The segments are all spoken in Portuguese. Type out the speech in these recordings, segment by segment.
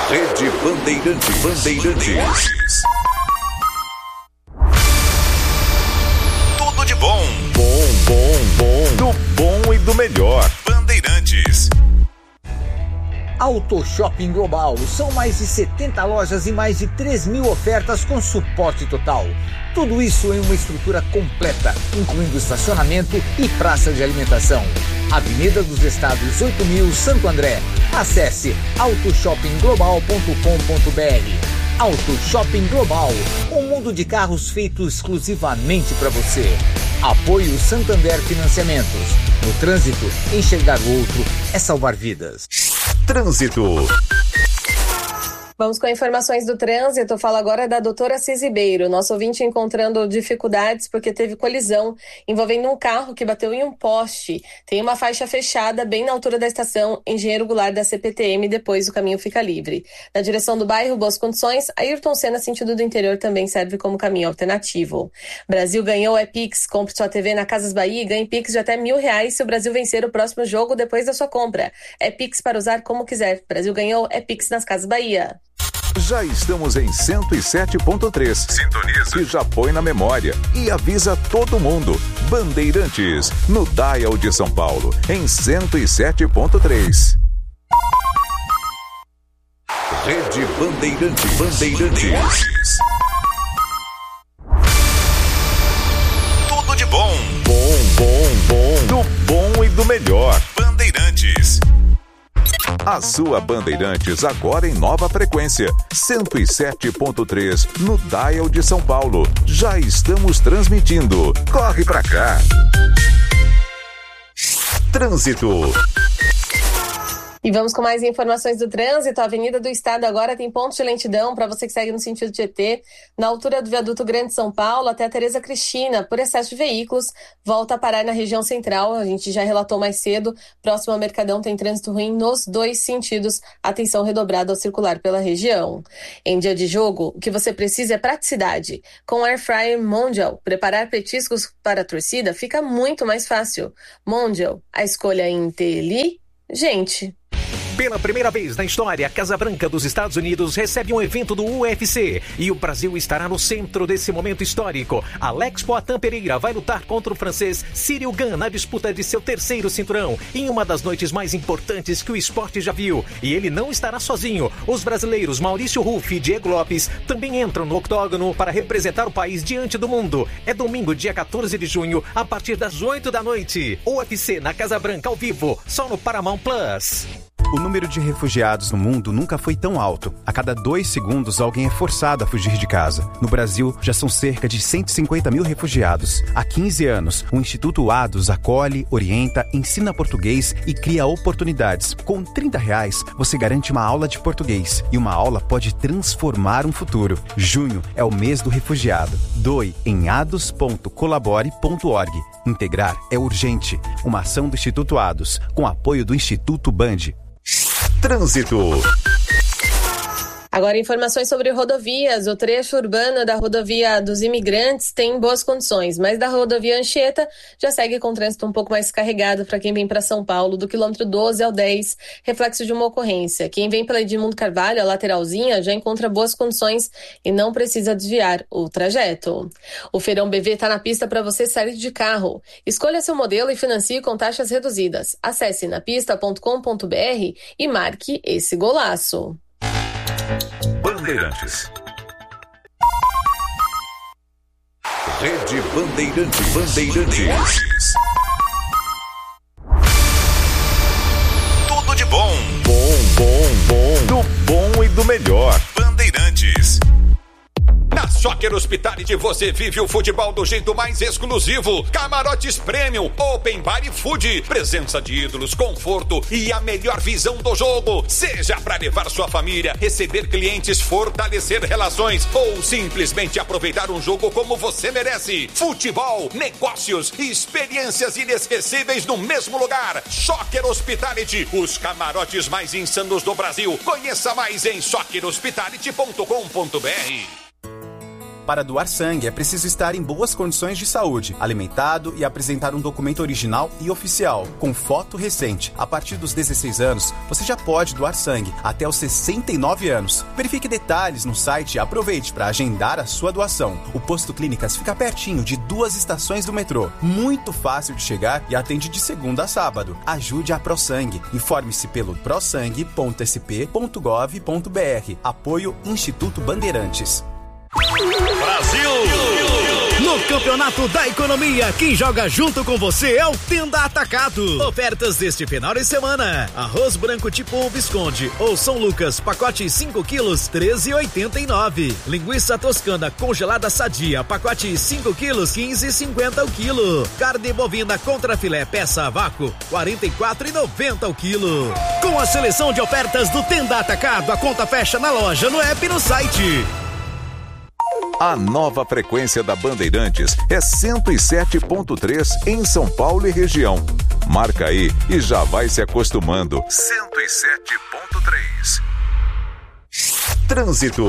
Rede Bandeirantes. Tudo de bom. Bom. Do bom e do melhor. Bandeirantes. Auto Shopping Global. São mais de 70 lojas e mais de 3.000 ofertas com suporte total. Tudo isso em uma estrutura completa, incluindo estacionamento e praça de alimentação. Avenida dos Estados 8.000, Santo André. Acesse autoshoppingglobal.com.br. Auto Shopping Global, um mundo de carros feito exclusivamente para você. Apoio Santander Financiamentos. No trânsito, enxergar o outro é salvar vidas. Trânsito. Vamos com informações do trânsito. Falo agora da doutora Cis Ribeiro. Nosso ouvinte encontrando dificuldades porque teve colisão envolvendo um carro que bateu em um poste. Tem uma faixa fechada bem na altura da estação Engenheiro Goulart da CPTM, depois o caminho fica livre. Na direção do bairro, boas condições. Ayrton Senna, sentido do interior, também serve como caminho alternativo. Brasil ganhou é Pix. Compre sua TV na Casas Bahia e ganhe Pix de até R$1.000 se o Brasil vencer o próximo jogo depois da sua compra. É Pix para usar como quiser. Brasil ganhou é Pix nas Casas Bahia. Já estamos em 107.3. Sintoniza. E já põe na memória. E avisa todo mundo. Bandeirantes, no Dial de São Paulo, em 107.3. Rede Bandeirantes. Tudo de bom. Bom. Do bom e do melhor. Bandeirantes. A sua Bandeirantes agora em nova frequência, 107.3 no Dial de São Paulo. Já estamos transmitindo. Corre pra cá. Trânsito. E vamos com mais informações do trânsito. A Avenida do Estado agora tem pontos de lentidão para você que segue no sentido Tietê, na altura do viaduto Grande São Paulo até a Tereza Cristina, por excesso de veículos, volta a parar na região central. A gente já relatou mais cedo, próximo ao Mercadão tem trânsito ruim nos dois sentidos. Atenção redobrada ao circular pela região. Em dia de jogo, o que você precisa é praticidade. Com Air Fryer Mondial, preparar petiscos para a torcida fica muito mais fácil. Mondial, a escolha inteligente. Pela primeira vez na história, a Casa Branca dos Estados Unidos recebe um evento do UFC e o Brasil estará no centro desse momento histórico. Alex Poatan Pereira vai lutar contra o francês Cyril Gane na disputa de seu terceiro cinturão, em uma das noites mais importantes que o esporte já viu. E ele não estará sozinho. Os brasileiros Maurício Ruff e Diego Lopes também entram no octógono para representar o país diante do mundo. É domingo, dia 14 de junho, a partir das 8 da noite. UFC na Casa Branca ao vivo, só no Paramount Plus. O número de refugiados no mundo nunca foi tão alto. A cada 2 segundos, alguém é forçado a fugir de casa. No Brasil, já são cerca de 150 mil refugiados. Há 15 anos, o Instituto ADOS acolhe, orienta, ensina português e cria oportunidades. Com R$30, você garante uma aula de português. E uma aula pode transformar um futuro. Junho é o mês do refugiado. Doe em ados.colabore.org. Integrar é urgente. Uma ação do Instituto ADOS, com apoio do Instituto Band. Trânsito. Agora, informações sobre rodovias. O trecho urbano da rodovia dos Imigrantes tem boas condições, mas da rodovia Anchieta já segue com trânsito um pouco mais carregado para quem vem para São Paulo, do quilômetro 12 ao 10, reflexo de uma ocorrência. Quem vem pela Edmundo Carvalho, a lateralzinha, já encontra boas condições e não precisa desviar o trajeto. O Feirão BV está na pista para você sair de carro. Escolha seu modelo e financie com taxas reduzidas. Acesse napista.com.br e marque esse golaço. Bandeirantes. Rede Bandeirantes. Tudo de bom. Bom. Do bom e do melhor. Bandeirantes. Na Soccer Hospitality você vive o futebol do jeito mais exclusivo. Camarotes Premium, Open Bar e Food, presença de ídolos, conforto e a melhor visão do jogo. Seja para levar sua família, receber clientes, fortalecer relações ou simplesmente aproveitar um jogo como você merece. Futebol, negócios e experiências inesquecíveis no mesmo lugar. Soccer Hospitality, os camarotes mais insanos do Brasil. Conheça mais em soccerhospitality.com.br. Para doar sangue, é preciso estar em boas condições de saúde, alimentado e apresentar um documento original e oficial, com foto recente. A partir dos 16 anos, você já pode doar sangue, até os 69 anos. Verifique detalhes no site e aproveite para agendar a sua doação. O Posto Clínicas fica pertinho de 2 estações do metrô. Muito fácil de chegar e atende de segunda a sábado. Ajude a ProSangue. Informe-se pelo prosangue.sp.gov.br. Apoio Instituto Bandeirantes. Brasil! No Campeonato da Economia, quem joga junto com você é o Tenda Atacado. Ofertas deste final de semana: arroz branco tipo 1 Visconde ou São Lucas, pacote 5 quilos, R$13,89. Linguiça toscana congelada sadia, pacote 5 quilos, R$15,50 o quilo. Carne bovina contra filé peça a vácuo, R$44,90 o quilo. Com a seleção de ofertas do Tenda Atacado, a conta fecha na loja, no app e no site. A nova frequência da Bandeirantes é 107.3 em São Paulo e região. Marca aí e já vai se acostumando. 107.3. Trânsito.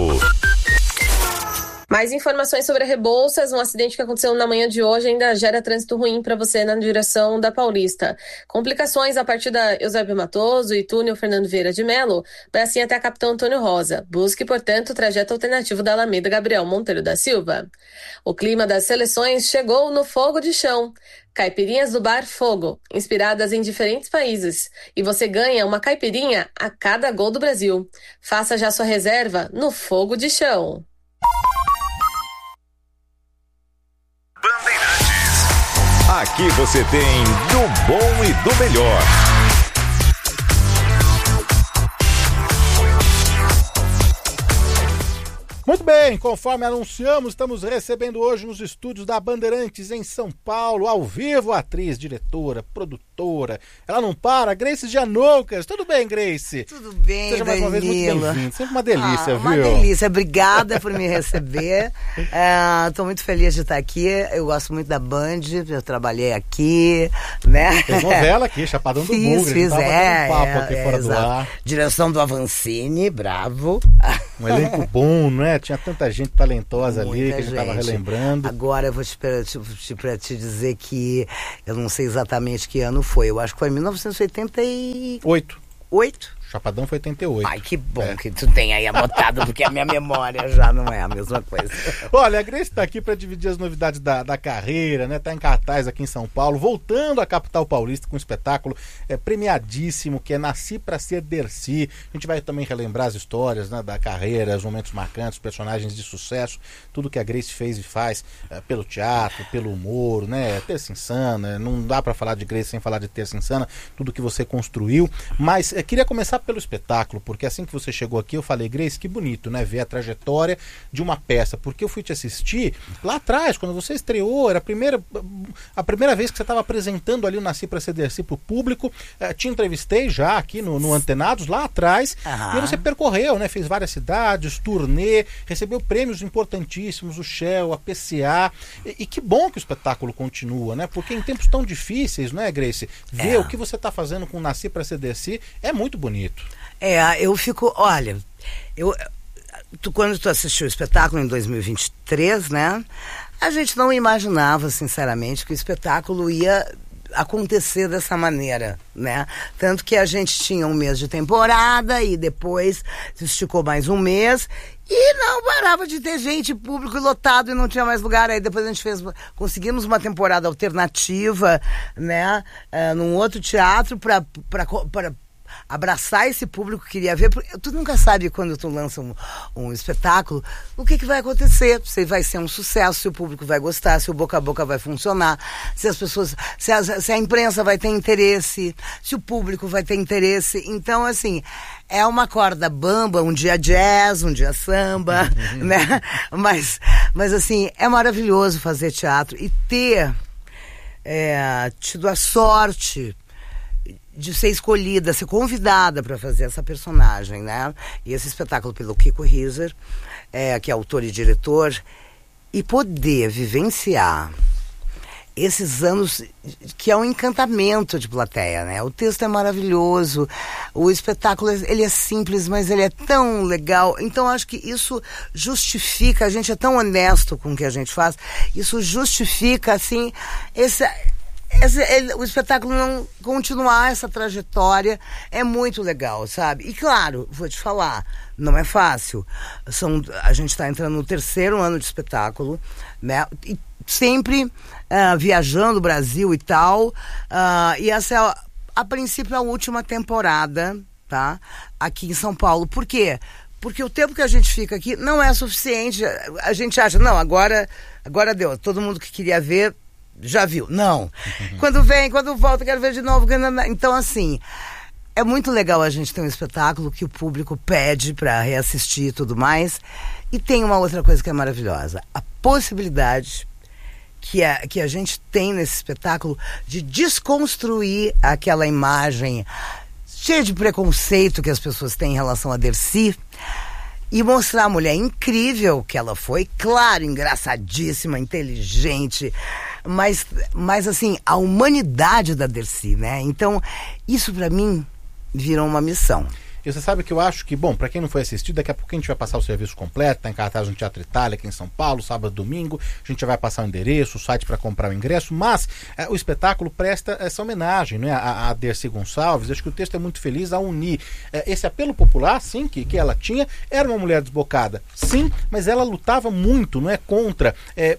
Mais informações sobre a Rebouças. Um acidente que aconteceu na manhã de hoje ainda gera trânsito ruim para você na direção da Paulista. Complicações a partir da Eusébio Matoso e túnel Fernando Vieira de Melo, vai assim até a Capitão Antônio Rosa. Busque, portanto, o trajeto alternativo da Alameda Gabriel Monteiro da Silva. O clima das seleções chegou no Fogo de Chão. Caipirinhas do Bar Fogo, inspiradas em diferentes países. E você ganha uma caipirinha a cada gol do Brasil. Faça já sua reserva no Fogo de Chão. Aqui você tem do bom e do melhor. Muito bem, conforme anunciamos, estamos recebendo hoje nos estúdios da Bandeirantes em São Paulo, ao vivo, a atriz, diretora, produtora. Ela não para, Grace Janoucas. Tudo bem, Grace? Tudo bem, Seja mais uma vez muito bem-vindo. Sempre uma delícia, viu? Uma delícia. Obrigada por me receber. Estou muito feliz de estar aqui. Eu gosto muito da Band, eu trabalhei aqui, né? Fez novela aqui, Chapadão do Bugre. Fiz, um papo aqui fora do ar. Direção do Avancini, bravo. Um elenco bom, não é? Tinha tanta gente talentosa muita ali que a gente estava relembrando. Agora eu vou te dizer que eu não sei exatamente que ano foi. Eu acho que foi em 1988. 8? Chapadão foi 88. Ai, que bom que tu tem aí anotado, porque a minha memória já não é a mesma coisa. Olha, a Grace está aqui para dividir as novidades da carreira, né? Tá em cartaz aqui em São Paulo, voltando à capital paulista com um espetáculo premiadíssimo, que é Nasci Pra Ser Dercy. A gente vai também relembrar as histórias, né, da carreira, os momentos marcantes, os personagens de sucesso, tudo que a Grace fez e faz pelo teatro, pelo humor, né? Terça Insana, não dá para falar de Grace sem falar de Terça Insana, tudo que você construiu. Mas queria começar pelo espetáculo, porque assim que você chegou aqui eu falei, Grace, que bonito, né, ver a trajetória de uma peça, porque eu fui te assistir lá atrás, quando você estreou, era a primeira vez que você estava apresentando ali o Nasci Pra Ser Dercy pro público. Te entrevistei já aqui no Antenados, lá atrás, e aí você percorreu, né, fez várias cidades, turnê, recebeu prêmios importantíssimos, o Shell, a PCA, e que bom que o espetáculo continua, né, porque em tempos tão difíceis, não é, Grace, ver o que você está fazendo com o Nasci Pra Ser Dercy é muito bonito. Eu fico, olha, quando tu assistiu o espetáculo em 2023, né, a gente não imaginava, sinceramente, que o espetáculo ia acontecer dessa maneira, né, tanto que a gente tinha um mês de temporada e depois esticou mais um mês e não parava de ter gente, público lotado e não tinha mais lugar. Aí depois a gente conseguimos uma temporada alternativa, né, num outro teatro para abraçar esse público que queria ver, porque tu nunca sabe quando tu lança um espetáculo o que vai acontecer, se vai ser um sucesso, se o público vai gostar, se o boca a boca vai funcionar, se as pessoas, se a imprensa vai ter interesse, se o público vai ter interesse. Então, assim, é uma corda bamba, um dia jazz, um dia samba, né? Mas assim, é maravilhoso fazer teatro e ter tido a sorte de ser escolhida, ser convidada para fazer essa personagem, né? E esse espetáculo pelo Kiko Rieser, que é autor e diretor, e poder vivenciar esses anos que é um encantamento de plateia, né? O texto é maravilhoso, o espetáculo ele é simples, mas ele é tão legal. Então acho que isso justifica, a gente é tão honesto com o que a gente faz, isso justifica, assim, o espetáculo não continuar essa trajetória. É muito legal, sabe? E claro, vou te falar, não é fácil. A gente está entrando no 3º ano de espetáculo, né? E sempre viajando o Brasil e tal. E essa é, a princípio, a última temporada, tá? Aqui em São Paulo. Por quê? Porque o tempo que a gente fica aqui não é suficiente. A gente acha, não, agora deu. Todo mundo que queria ver já viu. Não. Quando volta, quero ver de novo. Então, assim, é muito legal a gente ter um espetáculo que o público pede para reassistir e tudo mais. E tem uma outra coisa que é maravilhosa. A possibilidade que a gente tem nesse espetáculo de desconstruir aquela imagem cheia de preconceito que as pessoas têm em relação a Dercy e mostrar a mulher incrível que ela foi, claro, engraçadíssima, inteligente, mas assim, a humanidade da Dercy, né? Então, isso pra mim virou uma missão. E você sabe que eu acho que, bom, para quem não foi assistir, daqui a pouco a gente vai passar o serviço completo, tá em cartaz no Teatro Itália, aqui em São Paulo, sábado, domingo, a gente já vai passar o endereço, o site para comprar o ingresso, mas o espetáculo presta essa homenagem, né, a Dercy Gonçalves. Acho que o texto é muito feliz a unir esse apelo popular, sim, que ela tinha. Era uma mulher desbocada, sim, mas ela lutava muito, não é, contra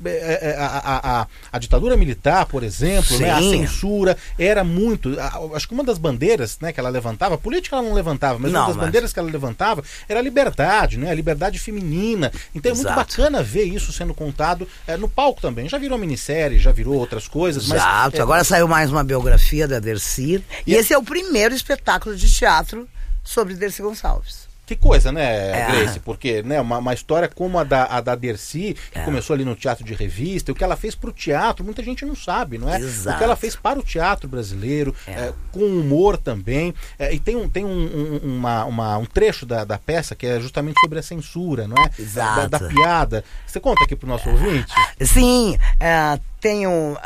a ditadura militar, por exemplo, né, a censura. Era muito, acho que uma das bandeiras, né, que ela levantava, política ela não levantava, mas uma das bandeiras que ela levantava era a liberdade, né? A liberdade feminina. Então é muito bacana ver isso sendo contado no palco também. Já virou minissérie, já virou outras coisas. Exato, mas, agora saiu mais uma biografia da Dercy. E esse é o primeiro espetáculo de teatro sobre Dercy Gonçalves. Que coisa, né, Grace? Porque, né, uma história como a da Dercy, que começou ali no teatro de revista, o que ela fez pro teatro, muita gente não sabe, não é? Exato. O que ela fez para o teatro brasileiro, com humor também. E tem um trecho da peça que é justamente sobre a censura, não é? Exato. Da piada. Você conta aqui pro nosso ouvinte? Sim, tem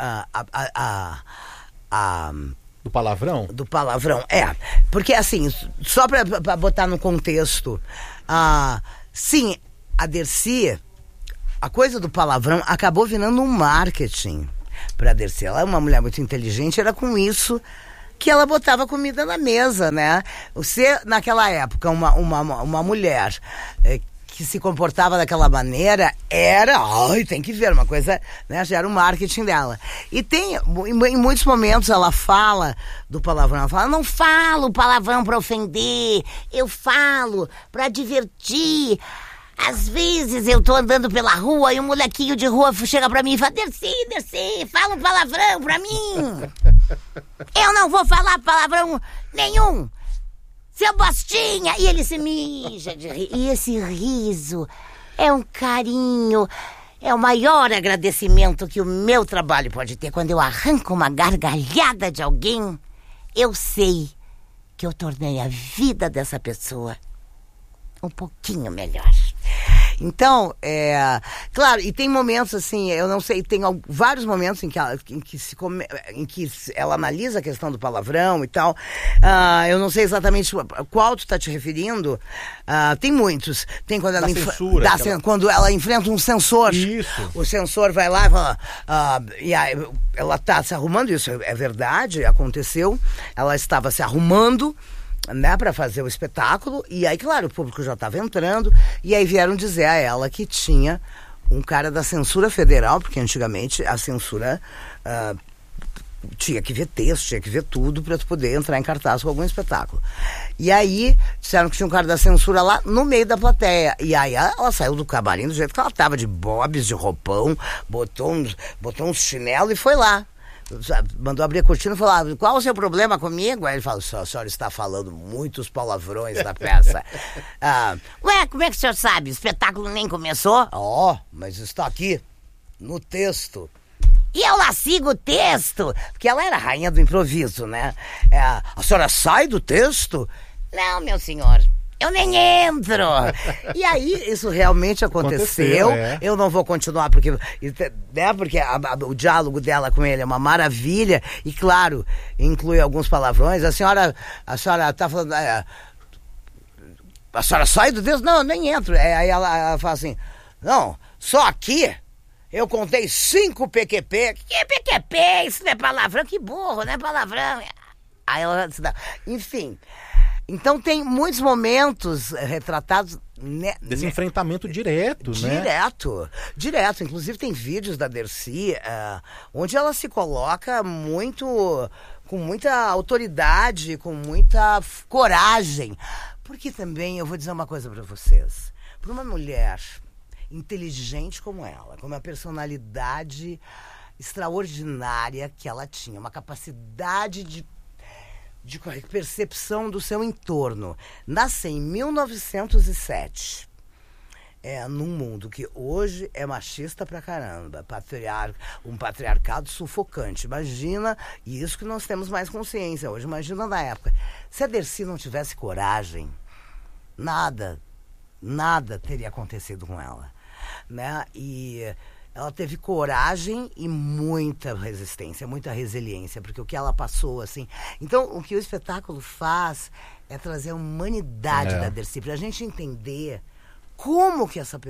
Do palavrão? Do palavrão, porque assim, só pra botar no contexto, sim, a Dercy, a coisa do palavrão acabou virando um marketing pra Dercy. Ela é uma mulher muito inteligente, era com isso que ela botava comida na mesa, né? Você, naquela época, uma mulher que se comportava daquela maneira, tem que ver, uma coisa, né, já era o marketing dela. E em muitos momentos ela fala do palavrão, ela fala, não falo palavrão pra ofender, eu falo pra divertir. Às vezes eu tô andando pela rua e um molequinho de rua chega pra mim e fala, Dercy, fala um palavrão pra mim. Eu não vou falar palavrão nenhum. Seu Bostinha! E ele se mija de rir. E esse riso é um carinho, é o maior agradecimento que o meu trabalho pode ter. Quando eu arranco uma gargalhada de alguém, eu sei que eu tornei a vida dessa pessoa um pouquinho melhor. Então, claro, e tem momentos assim, eu não sei, tem vários momentos em que ela analisa a questão do palavrão e tal. Eu não sei exatamente qual tu está te referindo. Tem muitos. Tem quando ela quando ela enfrenta um censor. Isso. O censor vai lá e fala, e aí, ela está se arrumando, isso é verdade, aconteceu. Ela estava se arrumando, né, para fazer o espetáculo, e aí, claro, o público já estava entrando, e aí vieram dizer a ela que tinha um cara da censura federal, porque antigamente a censura tinha que ver texto, tinha que ver tudo para tu poder entrar em cartaz com algum espetáculo. E aí disseram que tinha um cara da censura lá no meio da plateia, e aí ela saiu do camarim do jeito que ela estava, de bobs, de roupão, botou uns chinelos e foi lá. Mandou abrir a cortina e falou, qual o seu problema comigo? Aí ele falou, a senhora está falando muitos palavrões na peça. Ué, como é que o senhor sabe? O espetáculo nem começou? Mas está aqui, no texto. E eu lá sigo o texto, porque ela era a rainha do improviso, né? A senhora sai do texto? Não, meu senhor, eu nem entro. E aí, isso realmente aconteceu. Eu não vou continuar, porque o diálogo dela com ele é uma maravilha. E, claro, inclui alguns palavrões. A senhora tá falando... a senhora sai do Deus? Não, eu nem entro. Aí ela fala assim, não, só aqui eu contei 5 PQP. Que é PQP? Isso não é palavrão? Que burro, não é palavrão. Aí ela... Enfim... Então tem muitos momentos retratados... Desse enfrentamento direto, né? Direto. Inclusive tem vídeos da Dercy onde ela se coloca com muita autoridade, com muita coragem. Porque também, eu vou dizer uma coisa para vocês. Para uma mulher inteligente como ela, com uma personalidade extraordinária que ela tinha, uma capacidade de percepção do seu entorno. Nasceu em 1907. Num mundo que hoje é machista pra caramba, um patriarcado sufocante. Imagina, e isso que nós temos mais consciência hoje, imagina na época. Se a Dercy não tivesse coragem, nada teria acontecido com ela, né? E ela teve coragem e muita resistência, muita resiliência, porque o que ela passou, assim... Então, o que o espetáculo faz é trazer a humanidade da Dercy, pra gente entender como que essa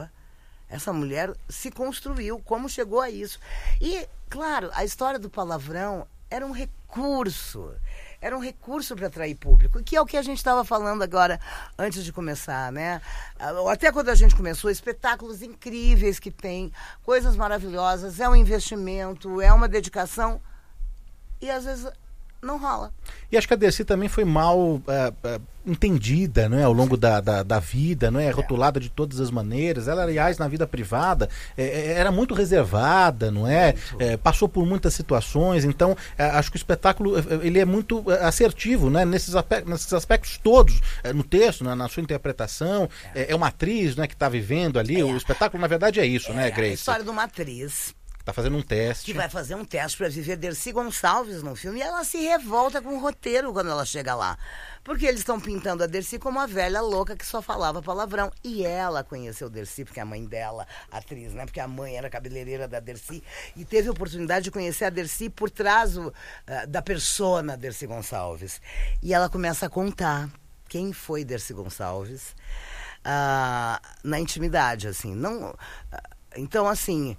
mulher se construiu, como chegou a isso. E, claro, a história do palavrão era um recurso para atrair público, que é o que a gente estava falando agora, antes de começar, né? Até quando a gente começou, espetáculos incríveis que tem, coisas maravilhosas, é um investimento, é uma dedicação, e às vezes não rola. E acho que a Dercy também foi mal entendida, não é, ao longo da vida, não é, rotulada de todas as maneiras. Ela, aliás, na vida privada era muito reservada, não é, passou por muitas situações. Então acho que o espetáculo ele é muito assertivo, né, nesses aspectos todos, no texto, na sua interpretação. É uma atriz, né, que está vivendo ali. O espetáculo, na verdade, é isso, né, Grace? A história de uma atriz tá fazendo um teste. Que vai fazer um teste para viver Dercy Gonçalves no filme, e ela se revolta com o roteiro quando ela chega lá. Porque eles estão pintando a Dercy como uma velha louca que só falava palavrão. E ela conheceu Dercy, porque a mãe dela, atriz, né? Porque a mãe era cabeleireira da Dercy, e teve a oportunidade de conhecer a Dercy por trás da persona Dercy Gonçalves. E ela começa a contar quem foi Dercy Gonçalves na intimidade, assim. Não, então, assim...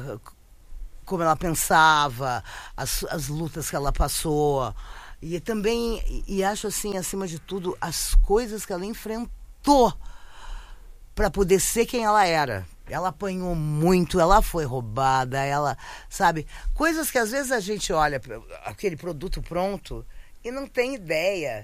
como ela pensava, as lutas que ela passou, e também, e acho assim, acima de tudo, as coisas que ela enfrentou para poder ser quem ela era. Ela apanhou muito, ela foi roubada, ela, sabe, coisas que às vezes a gente olha aquele produto pronto e não tem ideia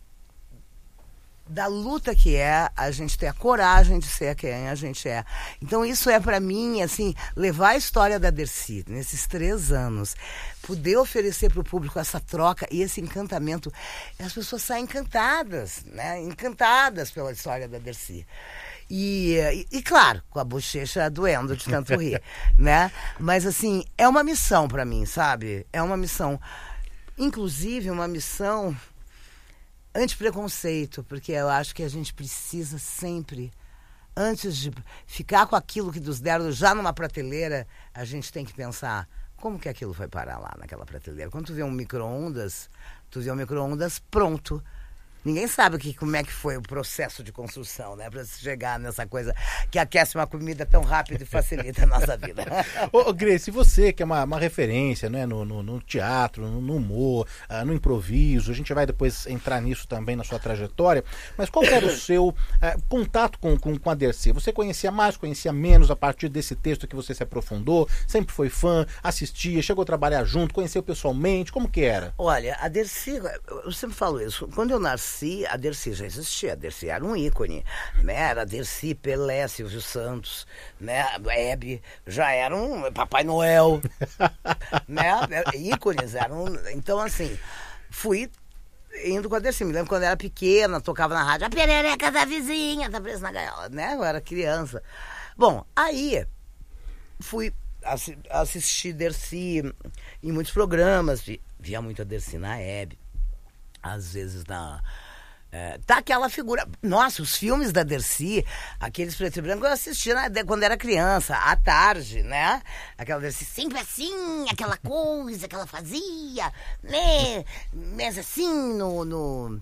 da luta que é a gente ter a coragem de ser quem a gente é. Então isso é para mim, assim, levar a história da Dercy nesses 3 anos, poder oferecer para o público essa troca e esse encantamento, as pessoas saem encantadas, né? Encantadas pela história da Dercy. E claro, com a bochecha doendo de tanto rir, né? Mas assim, é uma missão para mim, sabe? É uma missão, inclusive uma missão anti-preconceito, porque eu acho que a gente precisa sempre, antes de ficar com aquilo que nos deram já numa prateleira, a gente tem que pensar, como que aquilo foi parar lá naquela prateleira? Quando tu vê um micro-ondas, pronto. Ninguém sabe como é que foi o processo de construção, né? Para chegar nessa coisa que aquece uma comida tão rápido e facilita a nossa vida. Ô, Grace, você que é uma referência, né? no teatro, no humor, no improviso, a gente vai depois entrar nisso também na sua trajetória, mas qual era o seu contato com a Dercy? Você conhecia mais, conhecia menos a partir desse texto que você se aprofundou? Sempre foi fã, assistia, chegou a trabalhar junto, conheceu pessoalmente? Como que era? Olha, a Dercy, eu sempre falo isso, quando eu nasci, a Dercy já existia, a Dercy era um ícone, né? Era a Dercy, Pelé, Silvio Santos, né? Hebe, já era um Papai Noel, né? Ícones eram, então assim, fui indo com a Dercy, me lembro quando eu era pequena, tocava na rádio, a perereca da vizinha, tá presa na gaiola, né? Eu era criança. Bom, aí fui assistir Dercy em muitos programas, via muito a Dercy na Hebe, às vezes Tá aquela figura. Nossa, os filmes da Dercy, aqueles preto e branco, eu assistia quando era criança, à tarde, né? Aquela Dercy sempre assim, aquela coisa que ela fazia, né? Mas assim, no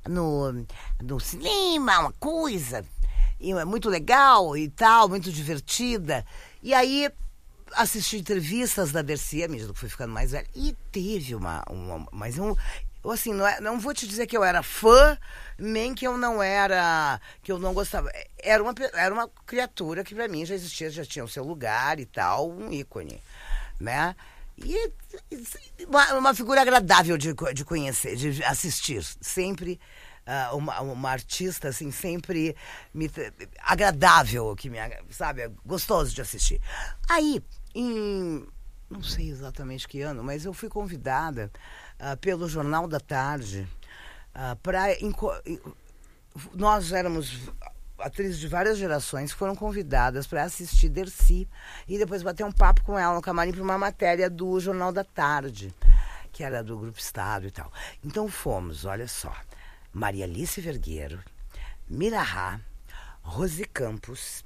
cinema, uma coisa muito legal e tal, muito divertida. E aí assisti entrevistas da Dercy, à medida que fui ficando mais velha, e teve mas eu assim, não vou te dizer que eu era fã, nem que eu não gostava. Era uma criatura que pra mim já existia, já tinha o seu lugar e tal, um ícone, né? E uma figura agradável de conhecer, de assistir, sempre uma artista, assim, sempre agradável, sabe, gostoso de assistir. Aí, não sei exatamente que ano, mas eu fui convidada pelo Jornal da Tarde nós éramos atrizes de várias gerações que foram convidadas para assistir Dercy e depois bater um papo com ela no camarim para uma matéria do Jornal da Tarde, que era do Grupo Estado e tal. Então fomos, olha só, Maria Alice Vergueiro, Mira Rá, Rose Campos,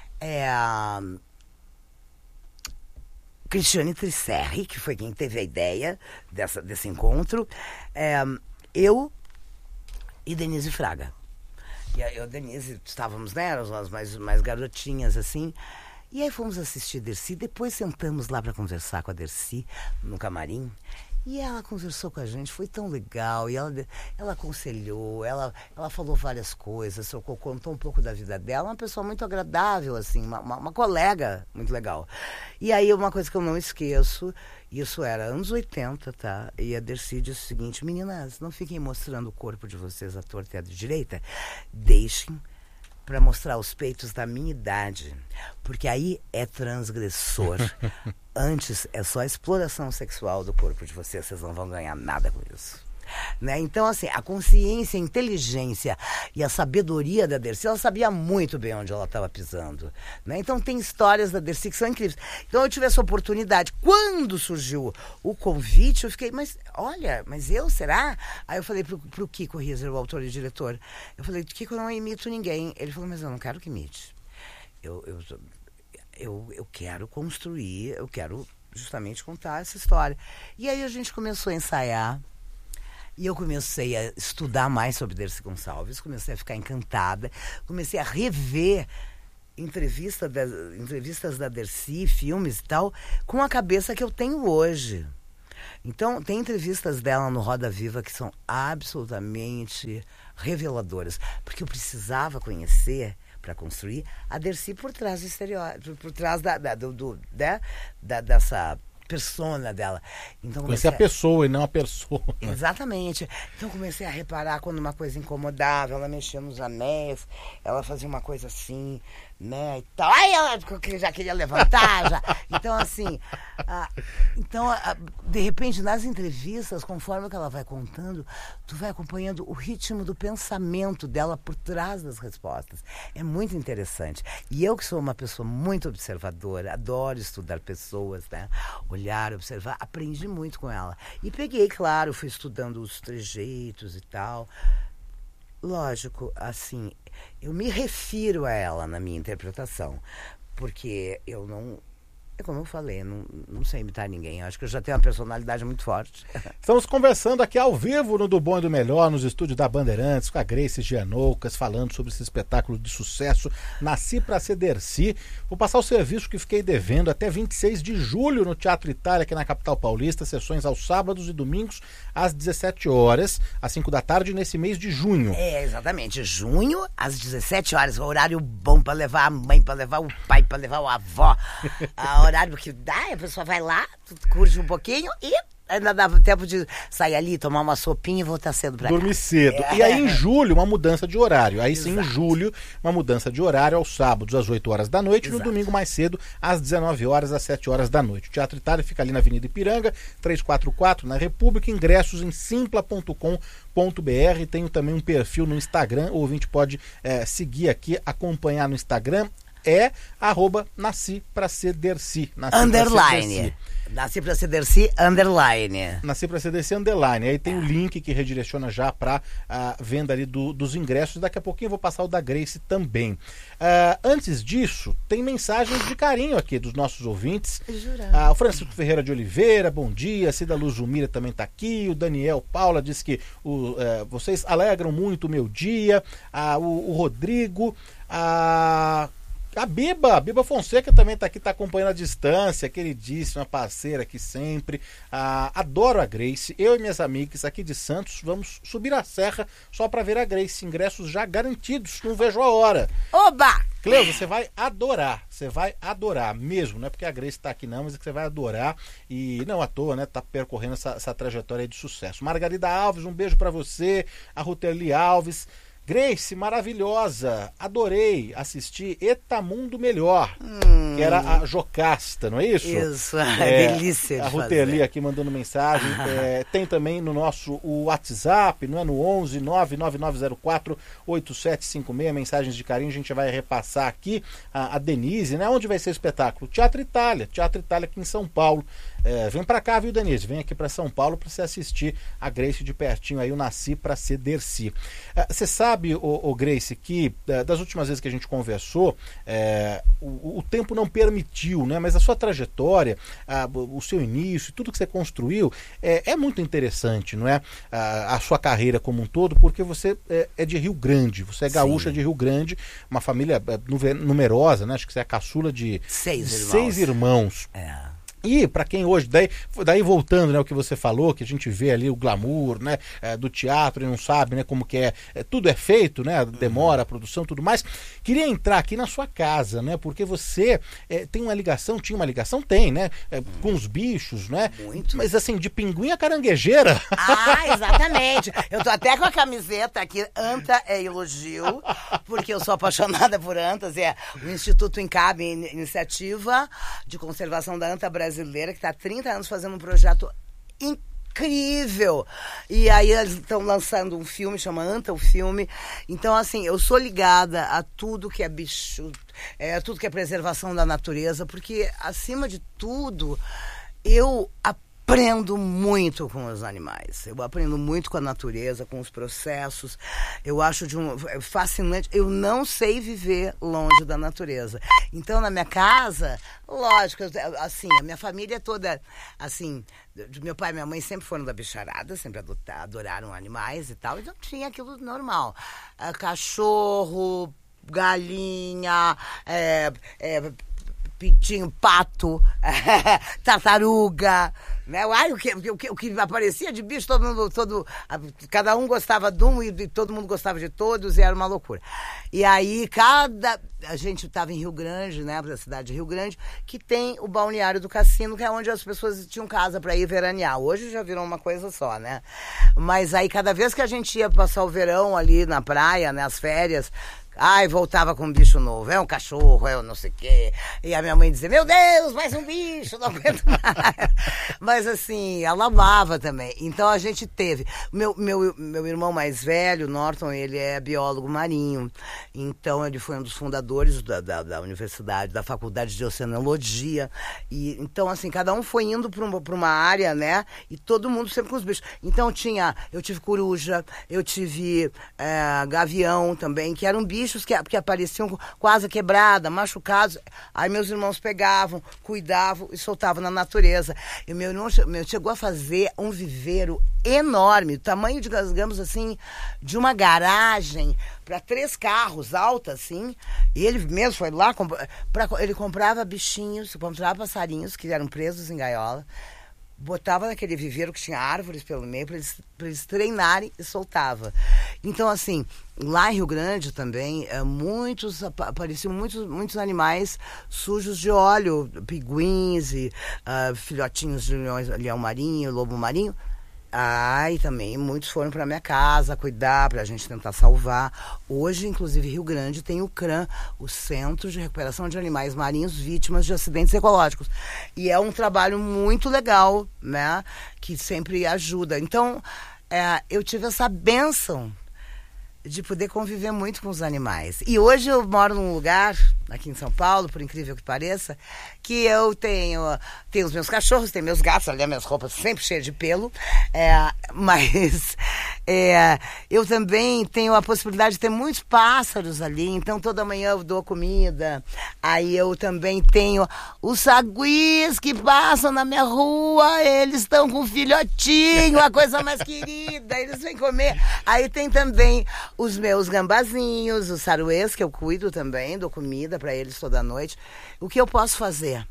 Cristiane Trisserri, que foi quem teve a ideia desse encontro, eu e Denise Fraga. E aí eu e Denise estávamos, né, nós mais garotinhas, assim. E aí fomos assistir Dercy, depois sentamos lá para conversar com a Dercy, no camarim. E ela conversou com a gente, foi tão legal, e ela aconselhou, ela falou várias coisas, contou um pouco da vida dela, uma pessoa muito agradável, assim, uma colega muito legal. E aí uma coisa que eu não esqueço, isso era anos 80, tá? E a Dercy disse o seguinte: meninas, não fiquem mostrando o corpo de vocês à torta e à direita, deixem para mostrar os peitos da minha idade, porque aí é transgressor. Antes é só exploração sexual do corpo de vocês não vão ganhar nada com isso. Né? Então, assim, a consciência, a inteligência e a sabedoria da Dercy, ela sabia muito bem onde ela estava pisando. Né? Então, tem histórias da Dercy que são incríveis. Então, eu tive essa oportunidade. Quando surgiu o convite, eu fiquei, mas eu, será? Aí eu falei pro Kiko Rieser, o autor e diretor, eu falei, Kiko, eu não imito ninguém. Ele falou, mas eu não quero que imite. Eu quero construir, eu quero justamente contar essa história. E aí a gente começou a ensaiar. E eu comecei a estudar mais sobre Dercy Gonçalves, comecei a ficar encantada, comecei a rever entrevistas da Dercy, filmes e tal, com a cabeça que eu tenho hoje. Então, tem entrevistas dela no Roda Viva que são absolutamente reveladoras, porque eu precisava conhecer, para construir, a Dercy por trás do estereótipo, por trás dessa persona dela. Então, conhecer a pessoa e não a pessoa. Exatamente. Então comecei a reparar quando uma coisa incomodava, ela mexia nos anéis, ela fazia uma coisa assim, né, e tal. Aí ela já queria levantar, já. Então, assim, de repente, nas entrevistas, conforme que ela vai contando, tu vai acompanhando o ritmo do pensamento dela por trás das respostas. É muito interessante. E eu, que sou uma pessoa muito observadora, adoro estudar pessoas, né, olhar, observar, aprendi muito com ela. E peguei, claro, fui estudando os trejeitos e tal. Lógico, assim, eu me refiro a ela na minha interpretação, porque eu não... É como eu falei, não sei imitar ninguém. Eu acho que eu já tenho uma personalidade muito forte. Estamos conversando aqui ao vivo no Do Bom e do Melhor, nos estúdios da Bandeirantes, com a Grace Gianoucas, falando sobre esse espetáculo de sucesso, Nasci Pra Ser Dercy. Vou passar o serviço que fiquei devendo até 26 de julho no Teatro Itália, aqui na capital paulista, sessões aos sábados e domingos, às 17 horas, às 5 da tarde, nesse mês de junho. Exatamente. Junho, às 17 horas, o horário bom para levar a mãe, para levar o pai, para levar a avó. Horário que dá, a pessoa vai lá, curte um pouquinho e ainda dá tempo de sair ali, tomar uma sopinha e voltar cedo pra cá. Dormir cedo. E aí em julho, uma mudança de horário. Aí sim, em julho, uma mudança de horário aos sábados, às 8 horas da noite, e no domingo mais cedo, às 19 horas, às 7 horas da noite. O Teatro Itália fica ali na Avenida Ipiranga, 344, na República. Ingressos em simpla.com.br. Tenho também um perfil no Instagram, o ouvinte pode seguir aqui, acompanhar no Instagram. @Nasci Pra Ser Dercy. Underline. Nasci pra Cederci, underline. Nasci pra Cederci, underline. Aí tem o link que redireciona já pra venda ali dos ingressos. Daqui a pouquinho eu vou passar o da Grace também. Antes disso, tem mensagens de carinho aqui dos nossos ouvintes. O Francisco Ferreira de Oliveira, bom dia. Cida Luz Jumira também tá aqui. O Daniel Paula diz que vocês alegram muito o meu dia. O Rodrigo, a Biba Fonseca também tá aqui, tá acompanhando a distância, queridíssima parceira aqui sempre. Adoro a Grace. Eu e minhas amigas aqui de Santos vamos subir a serra só para ver a Grace. Ingressos já garantidos, não vejo a hora. Oba! Cleusa, você vai adorar mesmo, não é porque a Grace tá aqui não, mas é que você vai adorar e não à toa, né, tá percorrendo essa trajetória aí de sucesso. Margarida Alves, um beijo para você. A Ruteli Alves. Grace, maravilhosa, adorei assistir Etamundo Melhor, que era a Jocasta, não é isso? Isso, delícia de a Ruteli aqui mandando mensagem, tem também no nosso WhatsApp, não é, no 11 99904 8756, mensagens de carinho, a gente vai repassar aqui. A Denise, né, onde vai ser o espetáculo? Teatro Itália aqui em São Paulo. Vem pra cá, viu, Denise? Vem aqui pra São Paulo pra você assistir a Grace de pertinho aí, eu nasci pra Cederci. Você sabe, Grace, que das últimas vezes que a gente conversou, o tempo não permitiu, né? Mas a sua trajetória, o seu início, tudo que você construiu, é muito interessante, não é? A sua carreira como um todo, porque você é de Rio Grande, você é gaúcha. Sim. De Rio Grande, uma família numerosa, né? Acho que você é a caçula de 6 irmãos. E para quem hoje, daí voltando, né, o que você falou, que a gente vê ali o glamour, né, do teatro e não sabe, né, como que tudo é feito, né, demora a produção, tudo mais. Queria entrar aqui na sua casa, né, porque você tinha uma ligação, né, com os bichos, né? Muito. Mas assim, de pinguim a caranguejeira. Exatamente. Eu tô até com a camiseta aqui, Anta é elogio, porque eu sou apaixonada por antas, o Instituto Incabe, Iniciativa de Conservação da Anta Brasileira, que está há 30 anos fazendo um projeto incrível. E aí eles estão lançando um filme, chama Anta, o filme. Então, assim, eu sou ligada a tudo que é bicho, tudo que é preservação da natureza, porque, acima de tudo, eu aprendo muito com os animais. Eu aprendo muito com a natureza, com os processos. Eu acho fascinante. Eu não sei viver longe da natureza. Então, na minha casa, lógico, assim, a minha família é toda, assim, meu pai e minha mãe sempre foram da bicharada, sempre adoraram animais e tal, então tinha aquilo normal. Cachorro, galinha, pintinho, pato, tartaruga, né? O que aparecia de bicho, cada um gostava de um e todo mundo gostava de todos, e era uma loucura. E aí, a gente estava em Rio Grande, né, da cidade de Rio Grande, que tem o balneário do Cassino, que é onde as pessoas tinham casa para ir veranear. Hoje já virou uma coisa só, né? Mas aí, cada vez que a gente ia passar o verão ali na praia, né, as férias, voltava com um bicho novo, um cachorro, não sei o quê. E a minha mãe dizia, meu Deus, mais um bicho, não aguento mais. Mas assim, ela amava também. Então a gente teve. Meu irmão mais velho, Norton, ele é biólogo marinho. Então ele foi um dos fundadores da universidade, da faculdade de oceanologia. E então, assim, cada um foi indo para uma área, né? E todo mundo sempre com os bichos. Então eu tive coruja, eu tive gavião também, que eram bichos que apareciam quase quebrada, machucados. Aí meus irmãos pegavam, cuidavam e soltavam na natureza. E meu irmão chegou a fazer um viveiro enorme, tamanho, digamos assim, de uma garagem para 3 carros alta, assim. E ele mesmo foi lá, ele comprava bichinhos, comprava passarinhos que eram presos em gaiola, botava naquele viveiro que tinha árvores pelo meio para eles treinarem e soltava. Então, assim, lá em Rio Grande também, apareciam muitos animais sujos de óleo, pinguins e filhotinhos de leão marinho, lobo marinho. E também muitos foram para minha casa cuidar, para a gente tentar salvar. Hoje, inclusive, Rio Grande tem o CRAM, o Centro de Recuperação de Animais Marinhos Vítimas de Acidentes Ecológicos. E é um trabalho muito legal, né? Que sempre ajuda. Então, eu tive essa bênção de poder conviver muito com os animais. E hoje eu moro num lugar, aqui em São Paulo, por incrível que pareça, que eu tenho os meus cachorros, tenho meus gatos, aliás, minhas roupas sempre cheias de pelo, mas eu também tenho a possibilidade de ter muitos pássaros ali, então toda manhã eu dou comida. Aí eu também tenho os saguis que passam na minha rua, eles estão com um filhotinho, a coisa mais querida, eles vêm comer. Aí tem também os meus gambazinhos, os saruês, que eu cuido também, dou comida para eles toda noite. O que eu posso fazer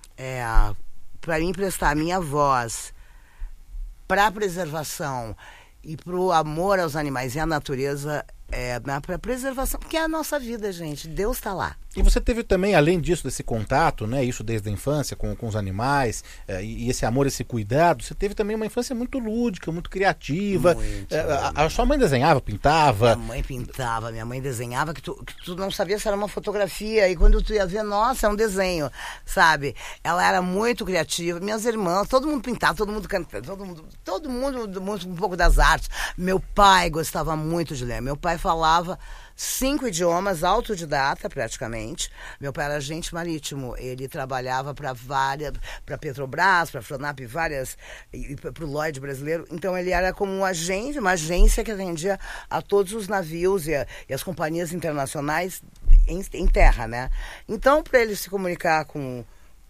para mim prestar a minha voz para a preservação e para o amor aos animais e à natureza, para a preservação, porque é a nossa vida, gente. Deus está lá. E você teve também, além disso, desse contato, né, isso desde a infância com os animais, e esse amor, esse cuidado, você teve também uma infância muito lúdica, muito criativa. A sua mãe desenhava, pintava? Minha mãe pintava, minha mãe desenhava, que tu não sabia se era uma fotografia, e quando tu ia ver, nossa, é um desenho, sabe? Ela era muito criativa, minhas irmãs, todo mundo pintava, todo mundo cantava, todo mundo um pouco das artes. Meu pai gostava muito de ler, meu pai falava 5 idiomas, autodidata praticamente. Meu pai era agente marítimo, ele trabalhava para Petrobras, para Fronap, para o Lloyd brasileiro. Então ele era como uma agência que atendia a todos os navios e as companhias internacionais em terra, né? Então, para ele se comunicar com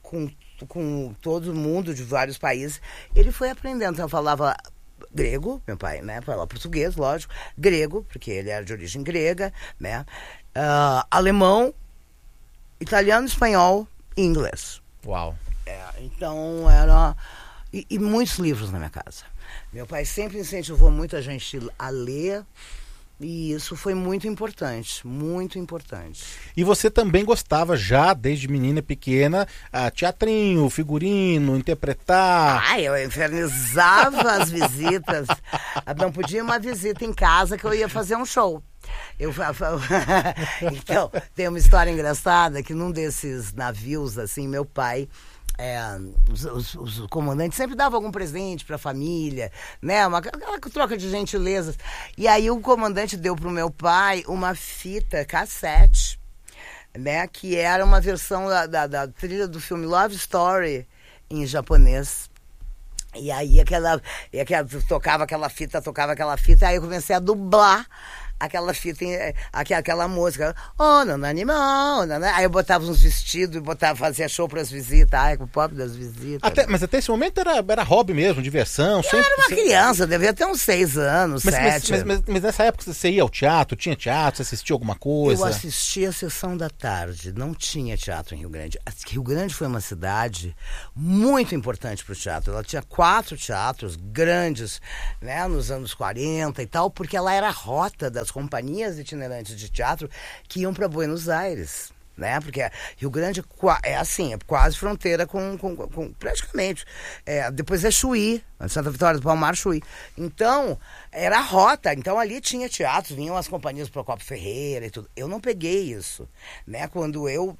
todo mundo de vários países, ele foi aprendendo. Então, eu falava grego, meu pai, né? Falava português, lógico. Grego, porque ele era de origem grega, né? Alemão, italiano, espanhol e inglês. Uau! Então, era... E muitos livros na minha casa. Meu pai sempre incentivou muito a gente a ler. E isso foi muito importante, muito importante. E você também gostava já, desde menina pequena, teatrinho, figurino, interpretar? Eu infernizava as visitas. Não podia uma visita em casa que eu ia fazer um show. Então, tem uma história engraçada que num desses navios, assim, meu pai... os comandantes sempre davam algum presente para a família, né? Aquela troca de gentilezas. E aí o comandante deu pro meu pai uma fita cassete, né? Que era uma versão da trilha do filme Love Story em japonês. E aí tocava aquela fita, aí eu comecei a dublar aquela fita, aquela música, animal, aí eu botava uns vestidos, fazia show pras visitas, o pop das visitas. Mas até esse momento era hobby mesmo, diversão. Eu era uma criança, devia ter uns 6 anos, 7. Mas nessa época você ia ao teatro, tinha teatro, você assistia alguma coisa? Eu assistia a sessão da tarde, não tinha teatro em Rio Grande. Rio Grande foi uma cidade muito importante pro teatro, ela tinha 4 teatros grandes, né, nos anos 40 e tal, porque ela era a rota das companhias itinerantes de teatro que iam para Buenos Aires, né? Porque Rio Grande é quase fronteira com praticamente. Depois é Chuí, Santa Vitória do Palmar, Chuí. Então, era a rota. Então, ali tinha teatro, vinham as companhias Procopio Ferreira e tudo. Eu não peguei isso, né? Quando eu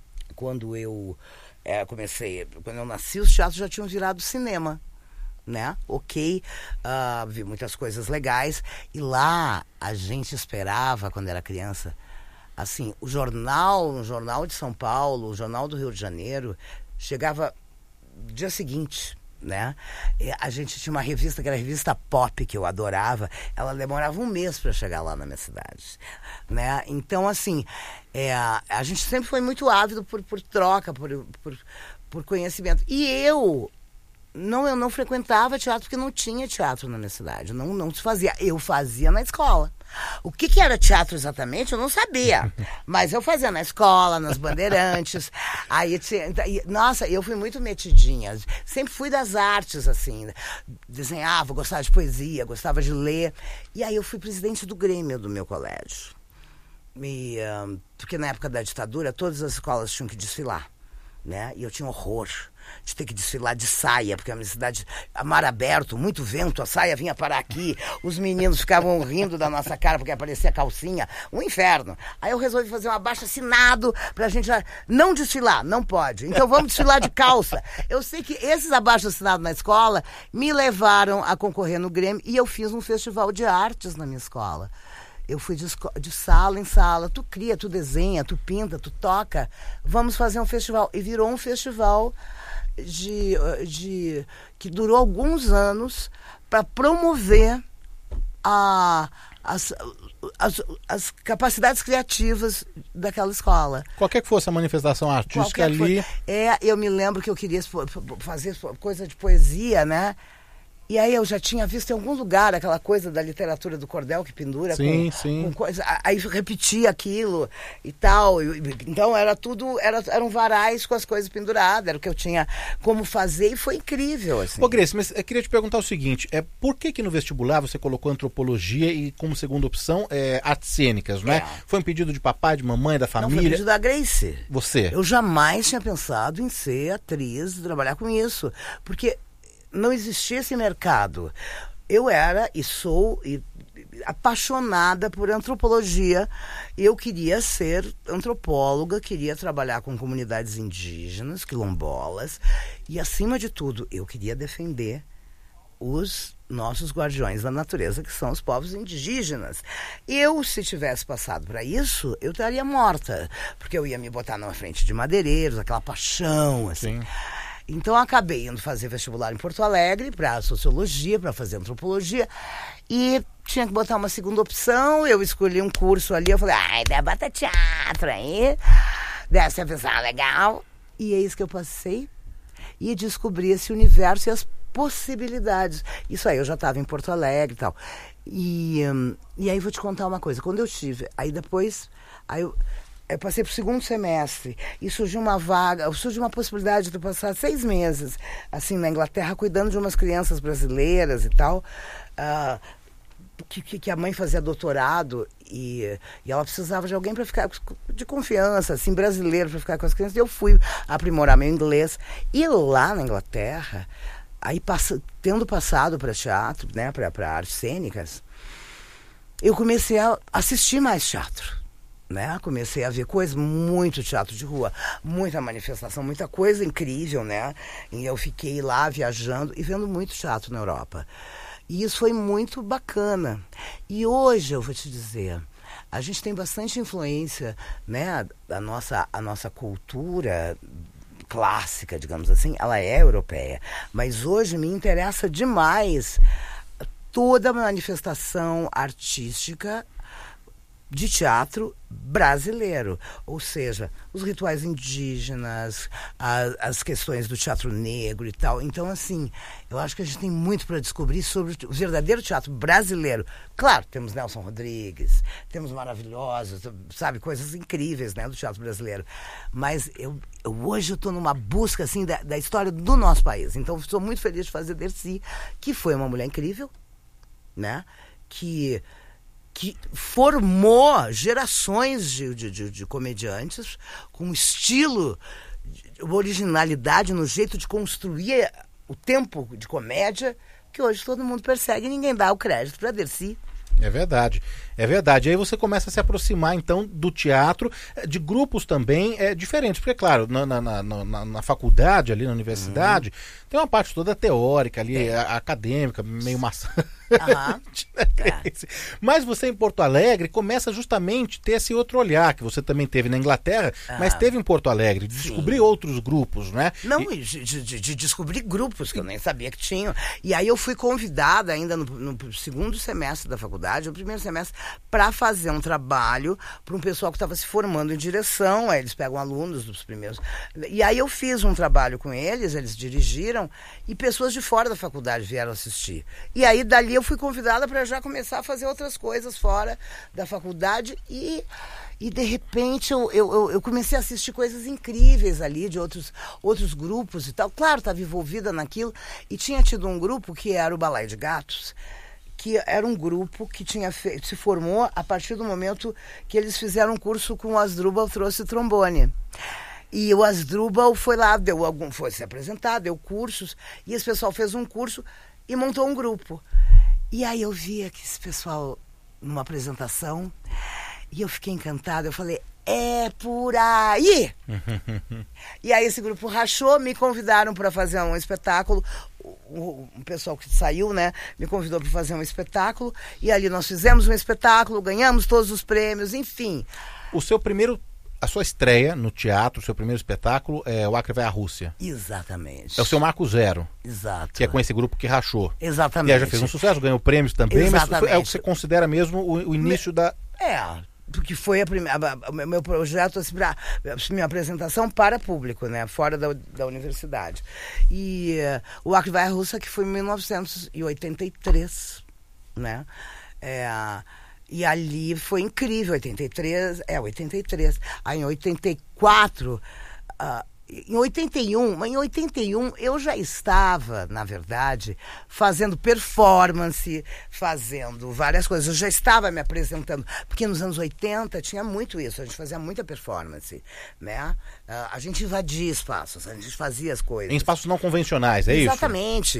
nasci, os teatros já tinham virado cinema, né? Vi muitas coisas legais. E lá a gente esperava, quando era criança, assim, o jornal de São Paulo, o jornal do Rio de Janeiro, chegava no dia seguinte, né? A gente tinha uma revista que era a revista Pop, que eu adorava. Ela demorava 1 mês para chegar lá na minha cidade, né? Então, assim, a gente sempre foi muito ávido por troca, por conhecimento. E eu não frequentava teatro porque não tinha teatro na minha cidade, não se fazia. Eu fazia na escola. O que era teatro exatamente, eu não sabia. Mas eu fazia na escola, nas Bandeirantes. Nossa, eu fui muito metidinha. Sempre fui das artes, assim. Desenhava, gostava de poesia, gostava de ler. E aí eu fui presidente do Grêmio do meu colégio. Porque na época da ditadura, todas as escolas tinham que desfilar, né? E eu tinha horror de ter que desfilar de saia, porque a minha cidade, a mar aberto, muito vento, a saia vinha parar aqui, os meninos ficavam rindo da nossa cara porque aparecia calcinha, um inferno. Aí eu resolvi fazer um abaixo-assinado pra gente não desfilar, não pode, então vamos desfilar de calça. Eu sei que esses abaixo-assinados na escola me levaram a concorrer no Grêmio e eu fiz um festival de artes na minha escola. Eu fui de sala em sala. Tu cria, tu desenha, tu pinta, tu toca. Vamos fazer um festival. E virou um festival que durou alguns anos para promover as capacidades criativas daquela escola. Qualquer que fosse a manifestação artística ali... Eu me lembro que eu queria fazer coisa de poesia, né? E aí eu já tinha visto em algum lugar aquela coisa da literatura do cordel que pendura com coisa. Aí repetia aquilo e tal. Então eram varais com as coisas penduradas, era o que eu tinha como fazer e foi incrível. Assim. Ô Grace, mas eu queria te perguntar o seguinte, por que no vestibular você colocou antropologia e como segunda opção artes cênicas, não é? Foi um pedido de papai, de mamãe, da família? Não, foi um pedido da Grace. Você? Eu jamais tinha pensado em ser atriz, trabalhar com isso, porque não existia esse mercado. Eu era e sou apaixonada por antropologia. Eu queria ser antropóloga, queria trabalhar com comunidades indígenas, quilombolas, e, acima de tudo, eu queria defender os nossos guardiões da natureza, que são os povos indígenas. Eu, se tivesse passado para isso, eu estaria morta, porque eu ia me botar na frente de madeireiros, aquela paixão, assim. Sim. Então, eu acabei indo fazer vestibular em Porto Alegre para sociologia, para fazer antropologia, e tinha que botar uma segunda opção. Eu escolhi um curso ali, eu falei, bota teatro aí, deve ser pensar legal. E é isso que eu passei e descobri esse universo e as possibilidades. Isso aí, eu já estava em Porto Alegre e tal. E aí vou te contar uma coisa. Quando eu tive, eu passei para o segundo semestre e surgiu uma possibilidade de eu passar 6 meses assim na Inglaterra cuidando de umas crianças brasileiras e tal, que a mãe fazia doutorado e ela precisava de alguém para ficar de confiança, assim, brasileiro, para ficar com as crianças. E eu fui aprimorar meu inglês. E lá na Inglaterra, aí tendo passado para teatro, né, para artes cênicas, eu comecei a assistir mais teatro. Né? Comecei a ver coisas, muito teatro de rua, muita manifestação, muita coisa incrível, né? E eu fiquei lá viajando e vendo muito teatro na Europa. E isso foi muito bacana. E hoje, eu vou te dizer, a gente tem bastante influência, né? A nossa cultura clássica, digamos assim, ela é europeia. Mas hoje me interessa demais toda a manifestação artística de teatro brasileiro, ou seja, os rituais indígenas, as questões do teatro negro e tal. Então, assim, eu acho que a gente tem muito para descobrir sobre o verdadeiro teatro brasileiro. Claro, temos Nelson Rodrigues, temos maravilhosos, sabe, coisas incríveis, né, do teatro brasileiro. Mas hoje eu estou numa busca, assim, da história do nosso país. Então, estou muito feliz de fazer Dercy, que foi uma mulher incrível, né, que formou gerações de comediantes com estilo, originalidade no jeito de construir o tempo de comédia, que hoje todo mundo persegue e ninguém dá o crédito para Dercy. É verdade, é verdade. Aí você começa a se aproximar, então, do teatro, de grupos também diferentes. Porque, claro, na faculdade, ali na universidade, tem uma parte toda teórica ali, acadêmica, meio maçante. Mas você em Porto Alegre começa justamente a ter esse outro olhar, que você também teve na Inglaterra, mas teve em Porto Alegre, de descobrir outros grupos, né? Não, de descobrir grupos que eu nem sabia que tinham. E aí eu fui convidada ainda no segundo semestre da faculdade, no primeiro semestre, para fazer um trabalho para um pessoal que estava se formando em direção. Aí eles pegam alunos dos primeiros. E aí eu fiz um trabalho com eles dirigiram, e pessoas de fora da faculdade vieram assistir. E aí dali eu fui convidada para já começar a fazer outras coisas fora da faculdade e de repente eu comecei a assistir coisas incríveis ali de outros grupos e tal. Claro, estava envolvida naquilo, e tinha tido um grupo que era o Balai de Gatos, que era um grupo que se formou a partir do momento que eles fizeram um curso com o Asdrubal, trouxe trombone. E o Asdrubal foi lá, foi se apresentar, deu cursos, e esse pessoal fez um curso e montou um grupo. E aí eu vi aqui esse pessoal numa apresentação e eu fiquei encantada. Eu falei, é por aí. E aí esse grupo rachou, me convidaram para fazer um espetáculo. O pessoal que saiu, né, me convidou para fazer um espetáculo. E ali nós fizemos um espetáculo, ganhamos todos os prêmios, enfim. A sua estreia no teatro, o seu primeiro espetáculo é O Acre Vai à Rússia. Exatamente. É o seu Marco Zero. Exato. Que é com esse grupo que rachou. Exatamente. E aí já fez um sucesso, ganhou prêmios também, Exatamente. mas é o que você considera mesmo o início da... Porque foi o meu projeto, assim, minha apresentação para público, né? Fora da universidade. E o Acre Vai à Rússia, que foi em 1983, né? E ali foi incrível, 83. Aí em 84, em 81 eu já estava, na verdade, fazendo performance, fazendo várias coisas. Eu já estava me apresentando, porque nos anos 80 tinha muito isso, a gente fazia muita performance, né? A gente invadia espaços, a gente fazia as coisas. Em espaços não convencionais, é Exatamente.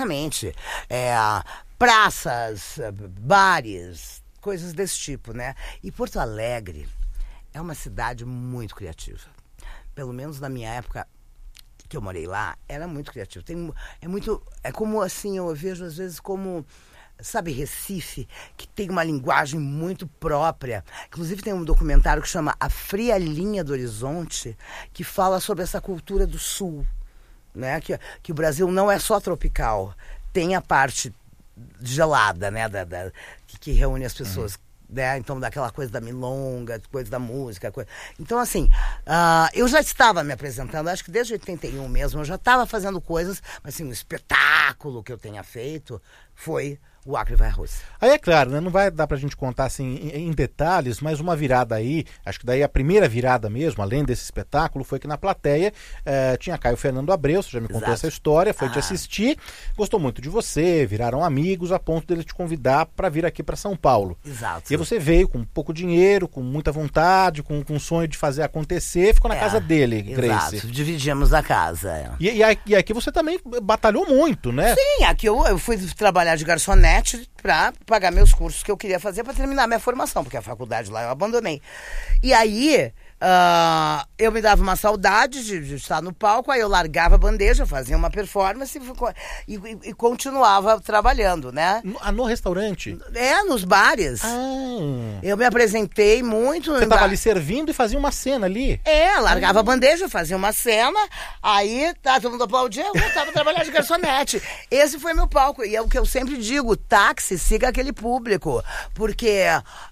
Praças, bares, coisas desse tipo, né? E Porto Alegre é uma cidade muito criativa. Pelo menos na minha época que eu morei lá, era muito criativo. É como assim, eu vejo às vezes como, sabe, Recife, que tem uma linguagem muito própria. Inclusive tem um documentário que chama A Fria Linha do Horizonte, que fala sobre essa cultura do sul, né? Que o Brasil não é só tropical, tem a parte gelada, né, que reúne as pessoas, né? Então daquela coisa da milonga, coisa da música, então assim, eu já estava me apresentando, acho que desde 81 mesmo, eu já estava fazendo coisas, mas assim, um espetáculo que eu tenha feito foi o Acre Vai à Rússia. Aí é claro, né? Não vai dar pra gente contar assim em detalhes, mas uma virada aí, acho que daí a primeira virada mesmo, além desse espetáculo, foi que na plateia tinha Caio Fernando Abreu, você já me contou essa história, foi te assistir, gostou muito de você, viraram amigos a ponto dele te convidar para vir aqui para São Paulo. Exato. E você veio com pouco dinheiro, com muita vontade, com um sonho de fazer acontecer, ficou na casa dele, Grace. Exato, dividimos a casa. E aqui você também batalhou muito, né? Sim, aqui eu fui trabalhar de garçonete para pagar meus cursos que eu queria fazer para terminar minha formação, porque a faculdade lá eu abandonei. E aí eu me dava uma saudade de estar no palco, aí eu largava a bandeja, fazia uma performance e continuava trabalhando, né? No restaurante? Nos bares. Eu me apresentei muito. Você estava ali servindo e fazia uma cena ali? Largava a bandeja, fazia uma cena, aí todo mundo aplaudia, eu voltava a trabalhar de garçonete. Esse foi meu palco, e é o que eu sempre digo, táxi, siga aquele público, porque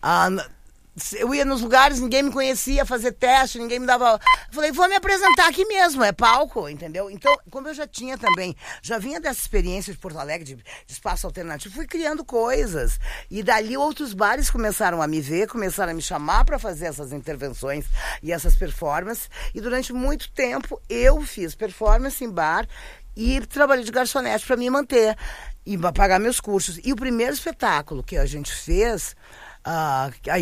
eu ia nos lugares, ninguém me conhecia, fazer teste, ninguém me dava... Eu falei, vou me apresentar aqui mesmo, é palco, entendeu? Então, como eu já vinha dessa experiência de Porto Alegre, de espaço alternativo, fui criando coisas. E dali outros bares começaram a me ver, começaram a me chamar para fazer essas intervenções e essas performances. E durante muito tempo eu fiz performance em bar e trabalhei de garçonete para me manter e pagar meus cursos. E o primeiro espetáculo que a gente fez...